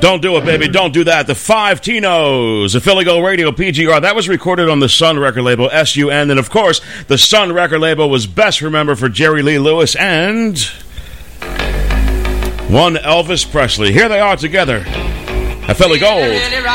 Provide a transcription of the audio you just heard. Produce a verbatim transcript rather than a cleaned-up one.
Don't do it, baby. Don't do that. The Five Tinos, a Philly Gold Radio P G R. That was recorded on the Sun record label, S U N. And, of course, the Sun record label was best remembered for Jerry Lee Lewis and one Elvis Presley. Here they are together at Philly Gold.